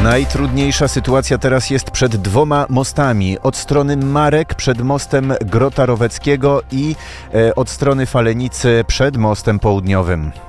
Najtrudniejsza sytuacja teraz jest przed dwoma mostami. Od strony Marek przed mostem Grota Roweckiego i od strony Falenicy przed mostem Południowym.